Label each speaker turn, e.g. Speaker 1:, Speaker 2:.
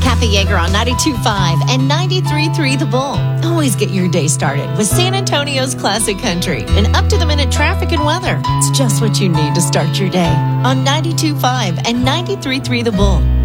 Speaker 1: Kathy Yeager on 92.5 and 93.3 The Bull. Always get your day started with San Antonio's classic country and up-to-the-minute traffic and weather. It's just what you need to start your day on 92.5 and 93.3 The Bull.